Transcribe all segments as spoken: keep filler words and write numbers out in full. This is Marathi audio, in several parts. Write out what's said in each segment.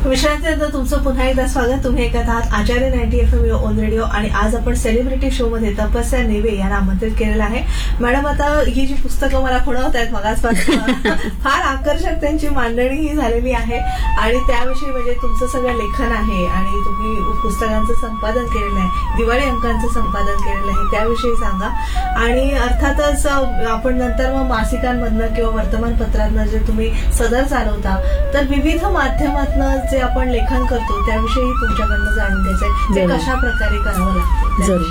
विश्रांतीनंतर तुमचं पुन्हा एकदा स्वागत. तुम्ही ऐकत आहात आचार्य ninety F M on radio आणि आज आपण सेलिब्रिटी शो मध्ये तपस्या नेवे यांना आमंत्रित केलेलं आहे. मॅडम, आता ही जी पुस्तकं मला खुणवत आहेत मगासपासून फार आकर्षक त्यांची मांडणी ही झालेली आहे आणि त्याविषयी म्हणजे तुमचं सगळं लेखन आहे आणि तुम्ही पुस्तकांचं संपादन केलेलं आहे, दिवाळी अंकांचं संपादन केलेलं आहे, त्याविषयी सांगा. आणि अर्थातच आपण नंतर मग मासिकांमधनं किंवा वर्तमानपत्रांना जे तुम्ही सदर चालवता तर विविध माध्यमातनं जे आपण लेखन करतो त्याविषयी तुमच्याकडनं जाणून घ्यायचंय, ते कशा प्रकारे करावं लागतं. जरूर.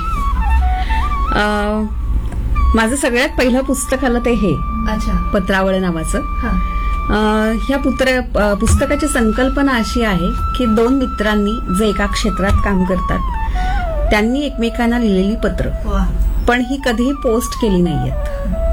माझं सगळ्यात पहिलं पुस्तक आलं ते हे अच्छा पत्रावळ नावाचं. ह्या पुत्र पुस्तकाची संकल्पना अशी आहे की दोन मित्रांनी जे एका क्षेत्रात काम करतात त्यांनी एकमेकांना लिहिलेली पत्र, पण ही कधीही पोस्ट केली नाहीयेत.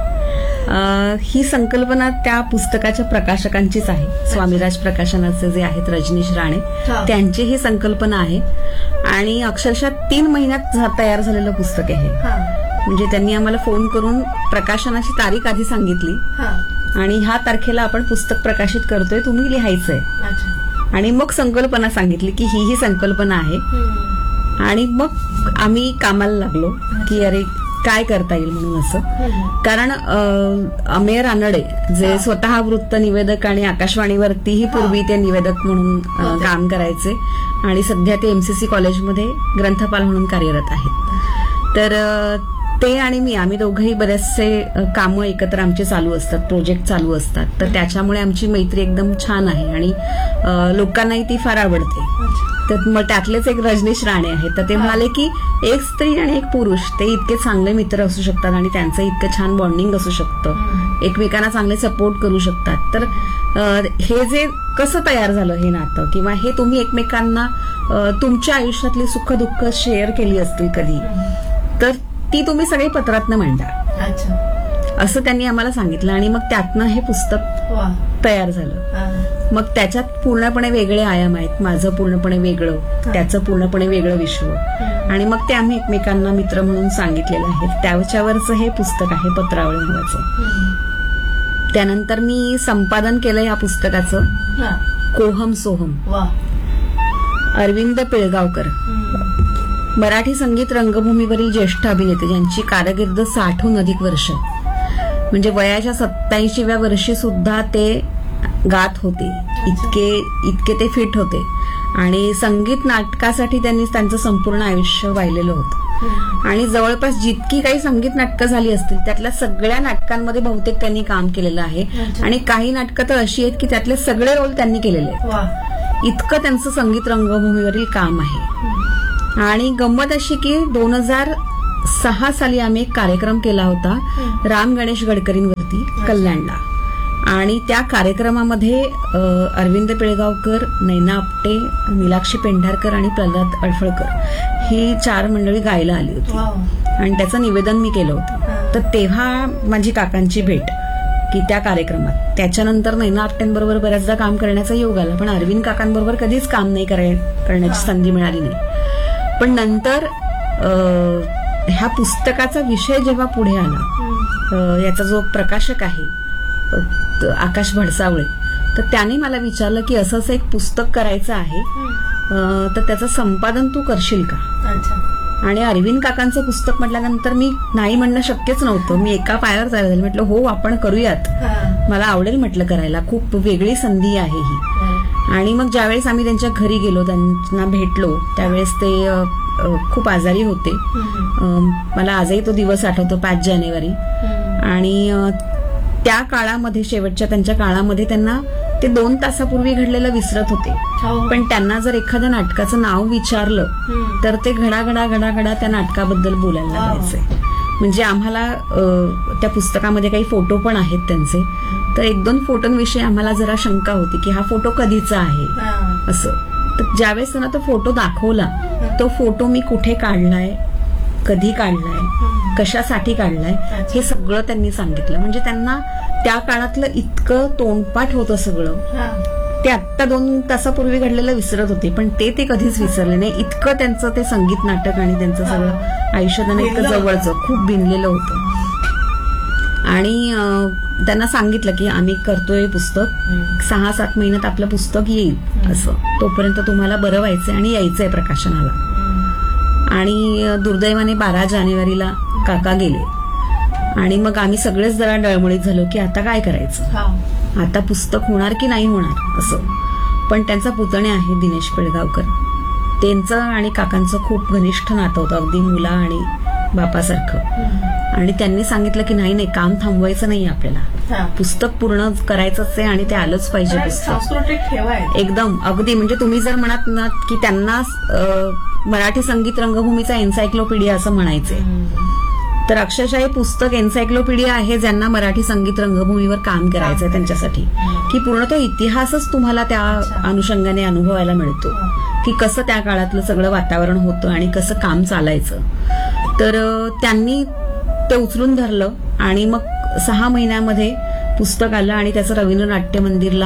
ही संकल्पना त्या पुस्तकाच्या प्रकाशकांचीच आहे. स्वामीराज प्रकाशनाचे जे आहेत रजनीश राणे, त्यांची ही संकल्पना आहे आणि अक्षरशः तीन महिन्यात तयार झालेलं पुस्तक आहे. म्हणजे त्यांनी आम्हाला फोन करून प्रकाशनाची तारीख आधी सांगितली आणि ह्या तारखेला आपण पुस्तक प्रकाशित करतोय, तुम्ही लिहायचंय. आणि मग संकल्पना सांगितली की ही ही संकल्पना आहे आणि मग आम्ही कामाला लागलो की अरे काय करता येईल म्हणून असं. कारण अमेय रानडे जे स्वतः वृत्त निवेदक आणि आकाशवाणीवरतीही पूर्वी ते निवेदक म्हणून काम करायचे आणि सध्या ते एमसीसी कॉलेजमध्ये ग्रंथपाल म्हणून कार्यरत आहेत. तर ते आणि मी आम्ही दोघंही बरेचसे कामं एकत्र आमचे चालू असतात, प्रोजेक्ट चालू असतात. तर त्याच्यामुळे आमची मैत्री एकदम छान आहे आणि लोकांनाही ती फार आवडते. तर मग त्यातलेच एक रजनीश राणे आहेत, तर ते म्हणाले की एक स्त्री आणि एक पुरुष ते इतके चांगले मित्र असू शकतात आणि त्यांचं इतकं छान बॉन्डिंग असू शकतं, एकमेकांना चांगले सपोर्ट करू शकतात. तर हे जे कसं तयार झालं हे नातं, किंवा हे तुम्ही एकमेकांना तुमच्या आयुष्यातली सुख दुःख शेअर केली असतील कधी, तर ती तुम्ही सगळी पत्रातनं मांडा असं त्यांनी आम्हाला सांगितलं. आणि मग त्यातनं हे पुस्तक तयार झालं. मग त्याच्यात पूर्णपणे वेगळे आयाम आहेत, माझं पूर्णपणे वेगळं, त्याचं पूर्णपणे वेगळं विश्व. आणि मग ते आम्ही एकमेकांना मित्र म्हणून सांगितलेलं आहे. त्याच्यावरचं हे पुस्तक आहे पत्रावळ नावाचं. त्यानंतर मी संपादन केलं या पुस्तकाचं कोहम सोहम. अरविंद पिळगावकर, मराठी संगीत रंगभूमीवरील ज्येष्ठ अभिनेते, ज्यांची कारकीर्द साठहून अधिक वर्ष, म्हणजे वयाच्या सत्याऐंशीव्या वर्षी सुद्धा ते गात होते, इतके इतके ते फिट होते. आणि संगीत नाटकासाठी त्यांनी त्यांचं संपूर्ण आयुष्य वाहिलेलं होतं. आणि जवळपास जितकी काही संगीत नाटकं झाली असतील त्यातल्या सगळ्या नाटकांमध्ये बहुतेक त्यांनी काम केलेलं आहे. आणि काही नाटकं तर अशी आहेत की त्यातले सगळे रोल त्यांनी केलेले आहेत. इतकं त्यांचं संगीत रंगभूमीवरील काम आहे. आणि गंमत अशी की दोन हजार सहा साली आम्ही एक कार्यक्रम केला होता राम गणेश गडकरींवरती कल्याणला. आणि त्या कार्यक्रमामध्ये अरविंद पिळगावकर, नैना आपटे, नीलाक्षी पेंढारकर आणि प्रल्हाद अडफळकर ही चार मंडळी गायला आली होती आणि त्याचं निवेदन मी केलं होतं. तर तेव्हा माझी काकांची भेट की त्या कार्यक्रमात. त्याच्यानंतर नैना आपटेंबरोबर बऱ्याचदा काम करण्याचा योग आला, पण अरविंद काकांबरोबर कधीच काम नाही करण्याची संधी मिळाली नाही. पण नंतर ह्या पुस्तकाचा विषय जेव्हा पुढे आला, याचा जो प्रकाशक आहे आकाश भडसावळे, तर त्याने मला विचारलं की असं असं एक पुस्तक करायचं आहे, तर त्याचं संपादन तू करशील का. आणि अरविंद काकांचं पुस्तक म्हटल्यानंतर मी नाही म्हणणं शक्यच नव्हतं. मी एका पायावर तयार झाले, म्हटलं हो आपण करूयात, मला आवडेल म्हटलं करायला, खूप वेगळी संधी आहे ही. आणि मग ज्यावेळेस आम्ही त्यांच्या घरी गेलो, त्यांना भेटलो, त्यावेळेस ते खूप आजारी होते. मला आजही तो दिवस आठवतो, पाच जानेवारी. आणि त्या काळामध्ये, शेवटच्या त्यांच्या काळामध्ये, त्यांना ते दोन तासापूर्वी घडलेलं विसरत होते. पण त्यांना जर एखाद्या नाटकाचं नाव विचारलं तर ते घडाघडा घडाघडा त्या नाटकाबद्दल बोलायला लागायचे. म्हणजे आम्हाला त्या पुस्तकामध्ये काही फोटो पण आहेत त्यांचे, तर एक दोन फोटोंविषयी आम्हाला जरा शंका होती की हा फोटो कधीचा आहे असं. तर ज्यावेळेस त्यांना तो फोटो दाखवला, तो फोटो मी कुठे काढलाय, कधी काढलाय, कशासाठी काढलाय, हे सगळं त्यांनी सांगितलं. म्हणजे त्यांना त्या काळातलं इतकं तोंडपाठ होतं सगळं, ते आत्ता दोन तासापूर्वी घडलेलं विसरत होते, पण ते ते कधीच विसरले नाही. इतकं त्यांचं ते संगीत नाटक आणि त्यांचं सगळं आयुष्य त्यांना इतकं जवळचं, खूप भिनलेलं होतं. आणि अं, त्यांना सांगितलं की आम्ही करतोय पुस्तक, सहा सात महिन्यात आपलं पुस्तक येईल असं, तोपर्यंत तुम्हाला बरं व्हायचंय आणि यायचंय प्रकाशनाला. आणि अं, दुर्दैवाने बारा जानेवारीला काका गेले. आणि मग आम्ही सगळेच जरा डळमळीत झालो की आता काय करायचं, आता पुस्तक होणार की नाही होणार असं. पण त्यांचा पुतणे आहे दिनेश पेडगावकर, त्यांचं आणि काकांचं खूप घनिष्ठ नातं होतं, अगदी मुला आणि बापासारखं. आणि त्यांनी सांगितलं की नाही नाही, काम थांबवायचं नाही आपल्याला, पुस्तक पूर्ण करायचंच आहे आणि ते आलंच पाहिजे पुस्तक. सांस्कृतिक ठेवा आहे एकदम अगदी. म्हणजे तुम्ही जर म्हणत ना की त्यांना अं, मराठी संगीत रंगभूमीचा एन्सायक्लोपीडिया असं म्हणायचंय, तर अक्षरशः हे पुस्तक एन्सायक्लोपीडिया आहे ज्यांना मराठी संगीत रंगभूमीवर काम करायचंय त्यांच्यासाठी, की पूर्ण तो इतिहासच तुम्हाला त्या अनुषंगाने अनुभवायला मिळतो की कसं त्या काळातलं सगळं वातावरण होतं आणि कसं काम चालायचं. तर त्यांनी ते उचलून धरलं आणि मग सहा महिन्यामध्ये पुस्तक आलं आणि त्याचं रवींद्र नाट्य मंदिरला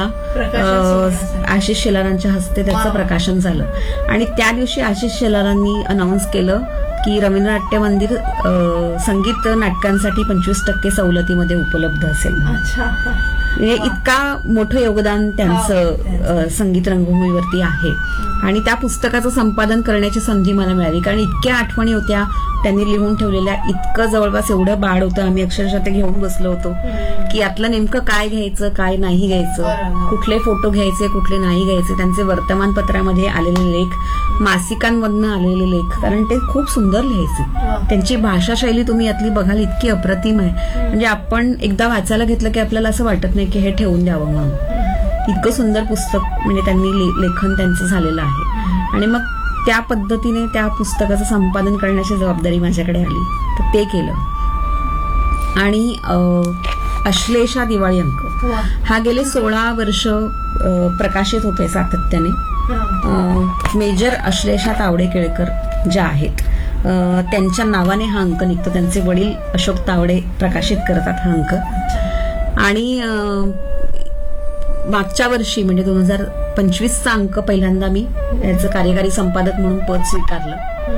आशिष शेलारांच्या हस्ते त्याचं प्रकाशन झालं. आणि त्या दिवशी आशिष शेलारांनी अनाऊन्स केलं की रवींद्र नाट्य मंदिर संगीत नाटकांसाठी पंचवीस टक्के सवलतीमध्ये उपलब्ध असेल. म्हणजे इतका मोठं योगदान त्यांचं संगीत रंगभूमीवरती आहे. आणि त्या पुस्तकाचं संपादन करण्याची संधी मला मिळाली, कारण इतक्या आठवणी होत्या त्यांनी लिहून ठेवलेल्या. इतकं जवळपास एवढं बाळ होतं, आम्ही अक्षरशः ते घेऊन बसलो होतो की यातलं नेमकं काय घ्यायचं काय नाही घ्यायचं, कुठले फोटो घ्यायचे कुठले नाही घ्यायचे, त्यांचे वर्तमानपत्रामध्ये आलेले लेख, मासिकांमधनं आलेले लेख, कारण ते खूप सुंदर लिहायचे. त्यांची भाषा शैली तुम्ही यातली बघाल इतकी अप्रतिम आहे, म्हणजे आपण एकदा वाचायला घेतलं की आपल्याला असं वाटत नाही की हे ठेवून द्यावं म्हणून. इतकं सुंदर पुस्तक म्हणजे त्यांनी लेखन त्यांचं झालेलं आहे. आणि मग त्या पद्धतीने त्या पुस्तकाचं संपादन करण्याची जबाबदारी माझ्याकडे आली, तर ते केलं. आणि अश्लेषा दिवाळी अंक हा गेले सोळा वर्ष प्रकाशित होतोय सातत्याने. मेजर अश्लेषा तावडे केळकर ज्या आहेत त्यांच्या नावाने हा अंक निघतो. त्यांचे वडील अशोक तावडे प्रकाशित करतात हा अंक. आणि मागच्या वर्षी म्हणजे दोन हजार पंचवीसचा अंक पहिल्यांदा मी याचं कार्यकारी संपादक म्हणून पद स्वीकारलं.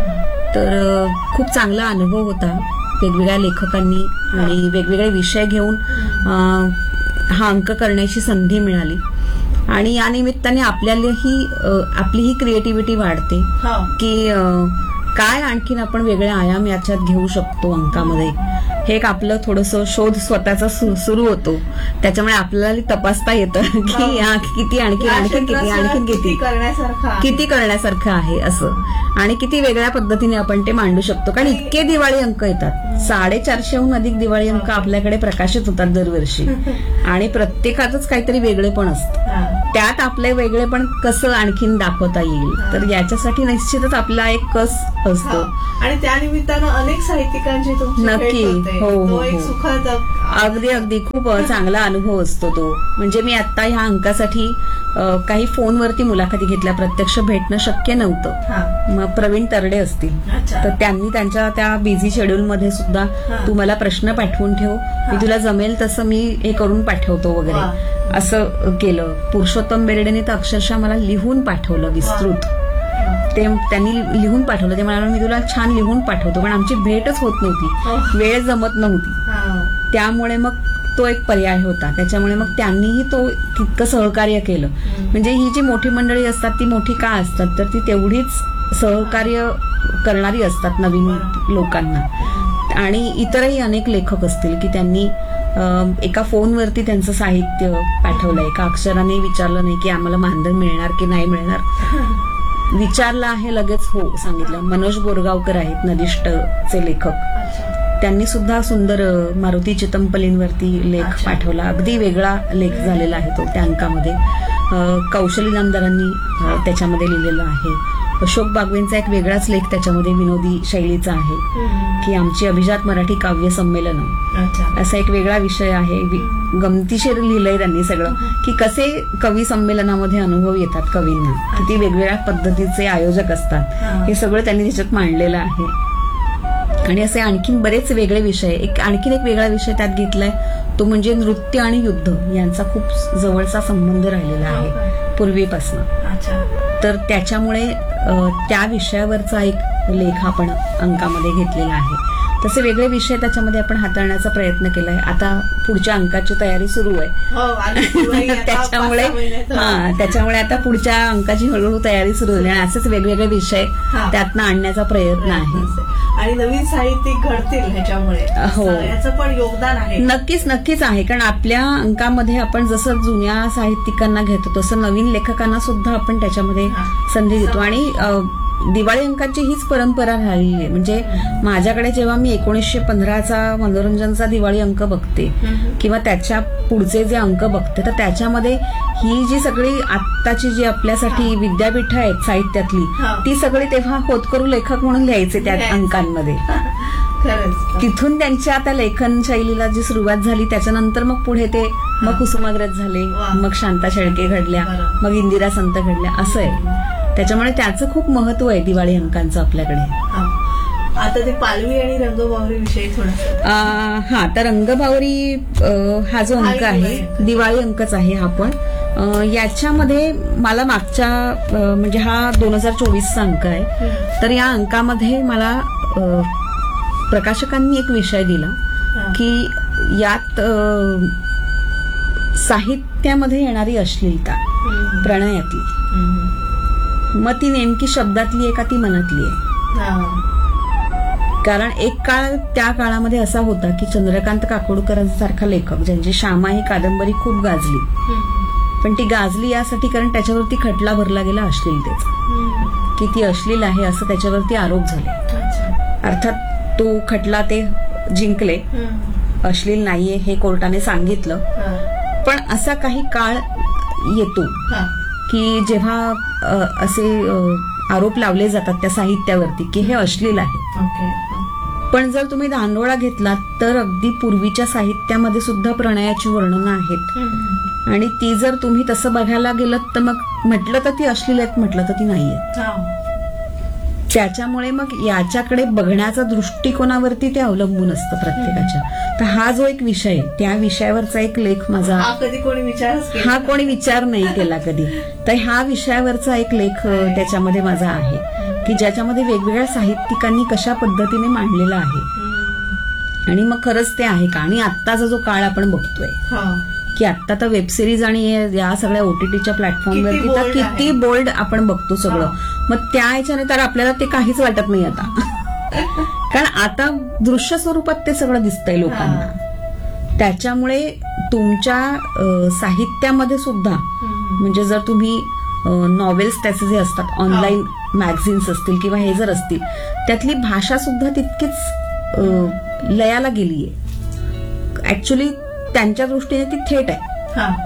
तर खूप चांगला अनुभव होता. वेगवेगळ्या लेखकांनी आणि वेगवेगळे विषय घेऊन हा अंक करण्याची संधी मिळाली. आणि या निमित्ताने आपल्यालाही आपली ही क्रिएटिव्हिटी वाढते की काय आणखीन आपण वेगळे आयाम याच्यात घेऊ शकतो अंकामध्ये. हे एक आपलं थोडंसं शोध स्वतःचा सुरू होतो. त्याच्यामुळे आपल्याला तपासता येतं की हा किती आणखी आणखी किती आणखी किती किती करण्यासारखं आहे असं, आणि किती वेगळ्या पद्धतीने आपण ते मांडू शकतो. कारण इतके दिवाळी अंक येतात, साडेचारशेहून अधिक दिवाळी अंक आपल्याकडे प्रकाशित होतात दरवर्षी, आणि प्रत्येकातच काहीतरी वेगळेपण असतं. त्यात आपले वेगळेपण कसं आणखीन दाखवता येईल, तर याच्यासाठी निश्चितच आपला एक कस असतो. आणि त्या निमित्तानं अनेक साहित्यिकांची नक्की हो हो सुखद अगदी अगदी खूप चांगला अनुभव असतो तो. म्हणजे मी आता ह्या अंकासाठी काही फोनवरती मुलाखती घेतल्या, प्रत्यक्ष भेटणं शक्य नव्हतं. मग प्रवीण तरडे असतील तर त्यांनी त्यांच्या त्या बिझी शेड्यूलमध्ये सुद्धा तू मला प्रश्न पाठवून ठेव, मी तुला जमेल तसं मी हे करून पाठवतो वगैरे असं केलं. पुरुषोत्तम बेर्डेने तर अक्षरशः मला लिहून पाठवलं विस्तृत. ते त्यांनी लिहून पाठवलं. ते म्हणाले मी तुला छान लिहून पाठवतो, पण आमची भेटच होत नव्हती, वेळ जमत नव्हती. त्यामुळे मग तो एक पर्याय होता. त्याच्यामुळे मग त्यांनीही तो तितकं सहकार्य केलं. म्हणजे ही जी मोठी मंडळी असतात ती मोठी का असतात, तर ती तेवढीच सहकार्य करणारी असतात नवीन लोकांना. आणि इतरही अनेक लेखक असतील की त्यांनी एका फोनवरती त्यांचं साहित्य पाठवलं, एका अक्षराने विचारलं नाही की आम्हाला मानधन मिळणार की नाही मिळणार, विचारलं आहे लगेच हो सांगितलं. मनोज बोरगावकर आहेत नदिष्टचे लेखक, त्यांनी सुद्धा सुंदर मारुती चितंपलींवरती लेख पाठवला. अगदी वेगळा लेख झालेला आहे तो त्या अंकामध्ये. कौशली नामदारांनी त्याच्यामध्ये लिहिलेला आहे. अशोक बागवेंचा एक वेगळाच लेख त्याच्यामध्ये विनोदी शैलीचा आहे की आमची अभिजात मराठी काव्य संमेलन, असा एक वेगळा विषय आहे. गमतीशीर लिहिलंय त्यांनी सगळं की कसे कवी संमेलनामध्ये अनुभव येतात कवींना, किती वेगवेगळ्या पद्धतीचे आयोजक असतात, हे सगळं त्यांनी त्याच्यात मांडलेलं आहे. आणि असे आणखीन बरेच वेगळे विषय. एक आणखीन एक वेगळा विषय त्यात घेतलाय तो म्हणजे नृत्य आणि युद्ध यांचा खूप जवळचा संबंध राहिलेला आहे पूर्वीपासून. तर त्याच्यामुळे त्या विषयावरचा एक लेख आपण अंकामध्ये घेतलेला आहे. तसे वेगळे विषय त्याच्यामध्ये आपण हाताळण्याचा प्रयत्न केलाय. आता पुढच्या अंकाची तयारी सुरू आहे. हो, आणि दिवाळी आता त्याच्यामुळे पाच सहा महिन्यात. हा त्याच्यामुळे आता पुढच्या अंकाची हळूहळू तयारी सुरू झाली आणि असेच वेगवेगळे विषय हा. त्यातनं आणण्याचा प्रयत्न आहे. आणि नवीन साहित्यिक घडतील ह्याच्यामुळे. हो. याचं पण योगदान आहे. नक्कीच नक्कीच आहे. कारण आपल्या अंकामध्ये आपण जसं जुन्या साहित्यिकांना घेतो तसं नवीन लेखकांना सुद्धा आपण त्याच्यामध्ये हा. संधी देतो. आणि अ, दिवाळी अंकाची हीच परंपरा राहिली आहे. म्हणजे माझ्याकडे जेव्हा मी एकोणीसशे पंधराचा मनोरंजनचा दिवाळी अंक बघते किंवा त्याच्या पुढचे जे अंक बघते तर त्याच्यामध्ये ही जी सगळी आत्ताची जी आपल्यासाठी विद्यापीठं आहेत साहित्यातली हा. ती सगळी तेव्हा होतकरू लेखक म्हणून लिहायचे त्या लिहायचे. अंकांमध्ये. खरंच. तिथून त्यांच्या त्या लेखन शैलीला जी सुरुवात झाली त्याच्यानंतर मग पुढे ते मग कुसुमाग्रज झाले, वा. मग शांता शेळके घडल्या, बरं. मग इंदिरा संत घडल्या, असं आहे. त्याच्यामुळे त्याचं खूप महत्व आहे दिवाळी अंकांचं आपल्याकडे. हा. आता ते पालवी आणि रंगबावरी विषयी थोडं. आ, हा तर रंगबावरी अ, हा जो हा अंक एक आहे दिवाळी अंक. दिवाळी अंकच आहे हा पण. अ, याच्यामध्ये मला मागच्या अ, म्हणजे हा दोन हजार चोवीसचा अंक आहे. तर या अंकामध्ये मला अ, प्रकाशकांनी एक विषय दिला हा. की यात अ, साहित्यामध्ये येणारी अश्लीलता हम्म. प्रणयातली हम्म. मग ती नेमकी शब्दातली आहे का ती मनातली आहे. हा. कारण एक काळ त्या काळामध्ये असा होता की चंद्रकांत काकोडकरांसारखा लेखक ज्यांची श्यामा ही कादंबरी खूप गाजली, हम्म. पण ती गाजली यासाठी कारण त्याच्यावरती खटला भरला गेला अश्लीलतेचा, हम्म. की ती अश्लील आहे असं त्याच्यावरती आरोप झाले. अच्छा. अर्थात तो खटला ते जिंकले, हम्म. अश्लील नाहीये हे कोर्टाने सांगितलं. हा. पण असा काही काळ येतो हा. की जेव्हा अ, असे अ, आरोप लावले जातात त्या साहित्यावरती की हे अश्लील आहे. ओके. पण जर तुम्ही धांडोळा घेतलात तर अगदी पूर्वीच्या साहित्यामध्ये सुद्धा प्रणयाची वर्णनं आहेत. हम्म. आणि ती जर तुम्ही तसं बघायला गेलं तर मग म्हटलं तर ती अश्लील आहेत, म्हटलं तर ती नाहीये. हा. त्याच्यामुळे मग याच्याकडे बघण्याचा दृष्टिकोनावरती ते अवलंबून असतं प्रत्येकाच्या. तर हा जो एक विषय आहे त्या विषयावरचा एक लेख माझा, हा कधी कोणी विचारच केला हा कोणी विचार नाही केला कधी. तर ह्या विषयावरचा एक लेख अ, त्याच्यामध्ये माझा आहे की ज्याच्यामध्ये वेगवेगळ्या साहित्यिकांनी कशा पद्धतीने मांडलेला आहे. हम्म. आणि मग खरंच ते आहे का. आणि आत्ताचा जो काळ आपण बघतोय हा. की आता तर वेबसिरीज आणि या सगळ्या ओटीटीच्या प्लॅटफॉर्मवरती किती तर bold किती आहे. बोल्ड आपण बघतो सगळं. मग त्या ह्याच्याने तर आपल्याला ते काहीच वाटत नाही आता. कारण आता दृश्य स्वरूपात ते सगळं दिसतंय लोकांना. त्याच्यामुळे तुमच्या अ, साहित्यामध्ये सुद्धा हम्म. म्हणजे जर तुम्ही नॉवेल्स त्याचे जे असतात ऑनलाईन मॅगझिन्स असतील किंवा हे जर असतील त्यातली भाषा सुद्धा तितकीच अ, लयाला गेलीये. ऍक्च्युली त्यांच्या दृष्टीने ती थेट आहे, हा.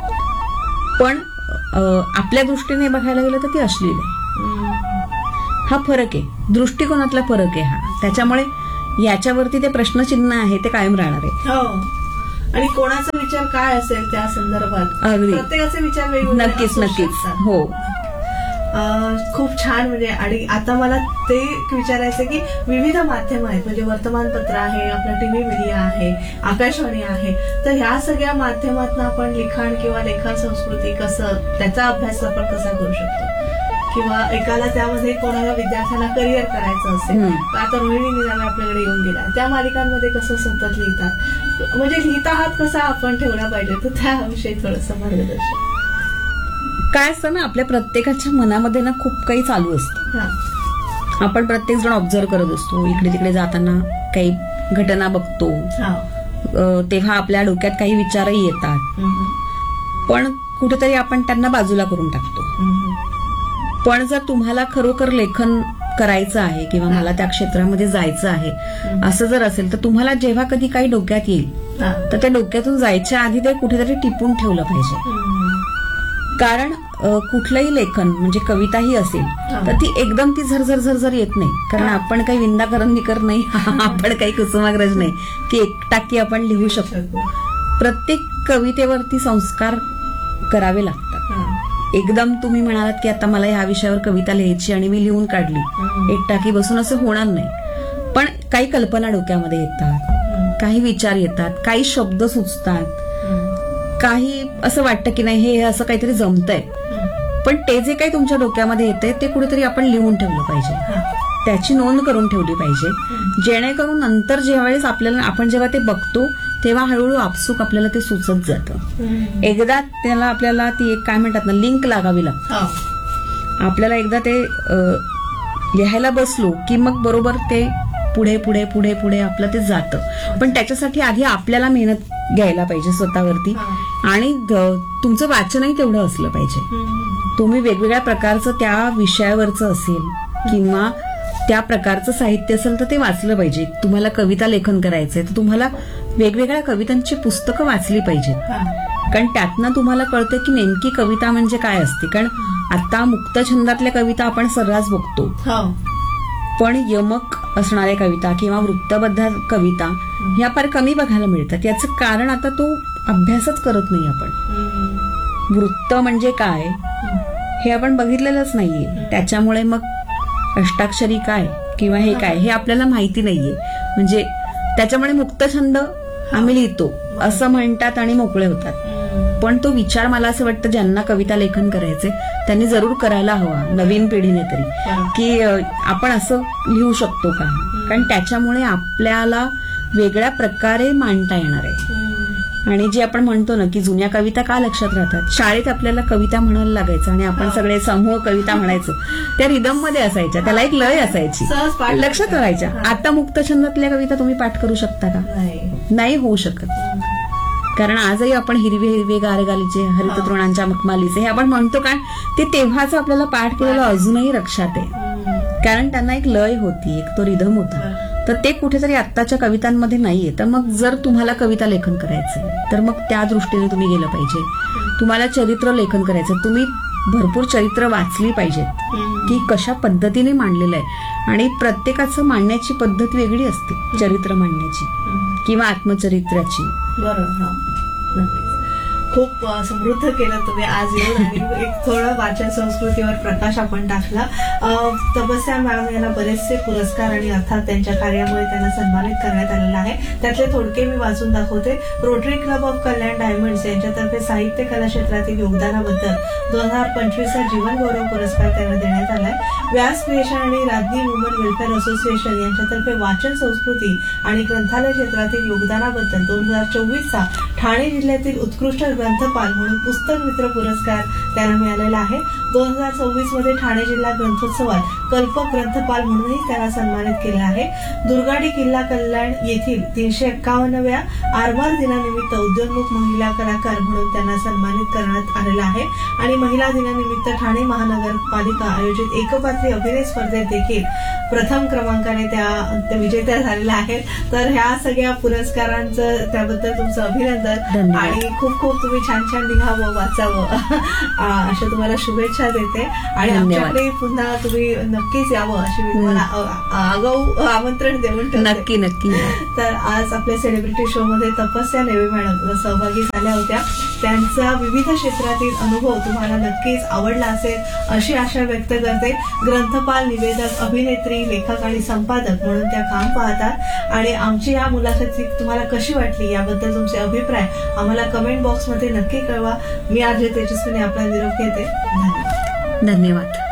पण अ, आपल्या दृष्टीने बघायला गेलं तर ती अश्लील आहे. हम्म. हा फरक आहे, दृष्टिकोनातला फरक आहे हा. त्याच्यामुळे याच्यावरती ते प्रश्नचिन्ह आहे ते कायम राहणार आहे. हो. आणि कोणाचा विचार काय असेल त्या संदर्भात अगदी. प्रत्येकाचे विचार वेगवेगळे नक्कीच असू नक्कीच शकतात. हो. अं, खूप छान. म्हणजे आणि आता मला ते विचारायचं की विविध माध्यम आहेत, म्हणजे वर्तमानपत्र आहे, आपला टीव्ही मीडिया आहे, आकाशवाणी आहे, तर ह्या सगळ्या माध्यमातून आपण लिखाण किंवा लेखन संस्कृती कसं त्याचा अभ्यास आपण कसा करू शकतो, किंवा एकाला त्यामध्ये कोणाला विद्यार्थ्यांना करिअर करायचं असेल, हम्म. तर आता रोहिणी निजामे आपल्याकडे येऊन गेल्या, त्या मालिकांमध्ये कसं सतत लिहितात, म्हणजे लिहिता हात कसा आपण ठेवला पाहिजे, तर त्याविषयी थोडंसं मार्गदर्शन. काय असतं ना आपल्या प्रत्येकाच्या मनामध्ये ना खूप काही चालू असतं. हा. आपण प्रत्येक जण ऑब्झर्व करत असतो, इकडे तिकडे जाताना काही घटना बघतो, हा. अ, तेव्हा आपल्या डोक्यात काही विचारही येतात, हम्म. पण कुठेतरी आपण त्यांना बाजूला करून टाकतो. हम्म. पण जर तुम्हाला खरोखर लेखन करायचं आहे किंवा मला त्या क्षेत्रामध्ये जायचं आहे असं जर असेल तर तुम्हाला जेव्हा कधी काही डोक्यात येईल हा. तर त्या डोक्यातून जायच्या आधी ते कुठेतरी टिपून ठेवलं पाहिजे. हम्म. कारण अ, कुठलंही लेखन म्हणजे कविताही असेल तर ती एकदम ती झरझर झरझर येत नाही. कारण आपण काही विंदा करंदीकर नाही, आपण काही कुसुमाग्रज नाही की एकटाकी आपण लिहू शकतो. प्रत्येक कवितेवरती संस्कार करावे लागतात. हा. एकदम तुम्ही म्हणालात की आता मला ह्या विषयावर कविता लिहायची आणि मी लिहून काढली हम्म. एकटाकी बसून, असं होणार नाही. पण काही कल्पना डोक्यामध्ये येतात, हम्म. काही विचार येतात, काही शब्द सुचतात, हम्म. काही असं वाटतं की नाही हे असं काहीतरी जमतंय. हम्म. पण ते जे काही तुमच्या डोक्यामध्ये येतंय ते कुठेतरी आपण लिहून ठेवलं पाहिजे. हा. त्याची नोंद करून ठेवली पाहिजे, जेणेकरून नंतर ज्यावेळेस आपल्याला आपण जेव्हा ते बघतो तेव्हा हळूहळू आपसूक आपल्याला ते सुचत जातं. एकदा त्याला आपल्याला ती एक काय म्हणतात ना लिंक लागावी लागते. आपल्याला एकदा ते लिहायला बसलो की मग बरोबर ते पुढे पुढे पुढे पुढे आपलं ते जातं. पण त्याच्यासाठी आधी आपल्याला मेहनत घ्यायला पाहिजे स्वतःवरती, आणि तुमचं वाचनही तेवढं असलं पाहिजे. तुम्ही वेगवेगळ्या प्रकारचं त्या विषयावरचं असेल किंवा त्या प्रकारचं साहित्य असेल तर ते वाचलं पाहिजे. तुम्हाला कविता लेखन करायचंय तर तुम्हाला वेगवेगळ्या कवितांची पुस्तकं वाचली पाहिजेत, कारण त्यातनं तुम्हाला कळतं की नेमकी कविता म्हणजे काय असते. कारण आता मुक्त छंदातल्या कविता आपण सर्रास बघतो, पण यमक असणाऱ्या कविता किंवा वृत्तबद्ध कविता ह्या फार कमी बघायला मिळतात. याचं कारण आता तो अभ्यासच करत नाही आपण. वृत्त म्हणजे काय हे आपण बघितलेलंच नाहीये, त्याच्यामुळे मग अष्टाक्षरी काय किंवा हे काय हे आपल्याला माहिती नाहीये. म्हणजे त्याच्यामुळे मुक्तछंद आम्ही लिहितो असं म्हणतात आणि मोकळे होतात. पण तो विचार मला असं वाटतं ज्यांना कविता लेखन करायचे त्यांनी जरूर करायला हवा, नवीन पिढीने तरी, की आपण असं लिहू शकतो का. कारण त्याच्यामुळे आपल्याला वेगळ्या प्रकारे मांडता येणार आहे. आणि जे आपण म्हणतो ना की जुन्या कविता का लक्षात राहतात, शाळेत आपल्याला कविता म्हणायला लागायचं आणि आपण सगळे समूह कविता म्हणायचो, त्या रिदम मध्ये असायच्या, त्याला एक लय असायची, लक्षात राहायच्या. आता मुक्तछंदातल्या कविता तुम्ही पाठ करू शकता का? नाही होऊ शकत. कारण आजही आपण हिरवे हिरवे गारगालीचे हरित तृणांच्या मखमालीचे हे आपण म्हणतो, कारण ते तेव्हाच आपल्याला पाठ केलेलं अजूनही लक्षात आहे, कारण त्यांना एक लय होती, एक तो रिदम होता. तर ते कुठेतरी आत्ताच्या कवितांमध्ये नाहीये. तर मग जर तुम्हाला कविता लेखन करायचंय तर मग त्या दृष्टीने तुम्ही गेलं पाहिजे. तुम्हाला चरित्र लेखन करायचं, तुम्ही भरपूर चरित्र वाचली पाहिजेत की कशा पद्धतीने मांडलेलं आहे. आणि प्रत्येकाचं मांडण्याची पद्धत वेगळी असते, चरित्र मांडण्याची किंवा आत्मचरित्राची. बरोबर, खूप समृद्ध केलं तुम्ही आज येऊन. एक थोडं वाचन संस्कृतीवर प्रकाश आपण टाकला. तपस्या मॅडम यांना बरेचसे पुरस्कार आणि अर्थात त्यांच्या कार्यामुळे त्यांना सन्मानित करण्यात आलेला आहे. त्यातले थोडके मी वाचून दाखवते. Rotary club of Kalyan diamonds यांच्यातर्फे साहित्य कला क्षेत्रातील योगदानाबद्दल दोन हजार पंचवीसचा जीवन गौरव पुरस्कार त्यांना देण्यात आलाय. व्यास क्रिएशन आणि राज्ञी वुमन वेलफेअर असोसिएशन यांच्यातर्फे वाचन संस्कृती आणि ग्रंथालय क्षेत्रातील योगदानाबद्दल दोन हजार चोवीसचा ठाणे जिल्ह्यातील उत्कृष्ट ग्रंथपाल म्हणून पुस्तक मित्र पुरस्कार त्यांना मिळालेला आहे. दोन हजार सव्वीस मध्ये ठाणे जिल्हा ग्रंथोत्सवात कल्पक ग्रंथपाल म्हणूनही त्यांना सन्मानित केलं आहे. दुर्गाडी किल्ला कल्याण येथील तीनशे एक्कावन्नव्या आरमार दिनानिमित्त उद्योन्मुख महिला कलाकार म्हणून त्यांना सन्मानित करण्यात आलेलं आहे. आणि महिला दिनानिमित्त ठाणे महानगरपालिका आयोजित एकपात्री अभिनय स्पर्धेत देखील प्रथम क्रमांकाने त्या विजेत्या झालेल्या आहेत. तर ह्या सगळ्या पुरस्कारांचं त्याबद्दल तुमचं अभिनंदन आणि खूप खूप तुम्ही छान छान लिहावं वाचावं अशा तुम्हाला शुभेच्छा देते. आणि आमच्याकडे पुन्हा तुम्ही नक्कीच यावं अशी मी तुम्हाला आगाऊ आमंत्रण देऊन ठेवते. नक्की नक्की. तर आज आपल्या सेलिब्रिटी शो मध्ये तपस्या नेवे मॅडम सहभागी झाल्या होत्या. त्यांचा विविध क्षेत्रातील अनुभव तुम्हाला नक्कीच आवडला असेल अशी आशा व्यक्त करते. ग्रंथपाल, निवेदक, अभिनेत्री, लेखक आणि संपादक म्हणून त्या काम पाहतात. आणि आमची या मुलाखत तुम्हाला कशी वाटली याबद्दल तुमचे अभिप्राय आम्हाला कमेंट बॉक्समध्ये नक्की कळवा. मी आरजे तेजस्विनी आपला निरोप घेते. धन्यवाद. धन्यवाद.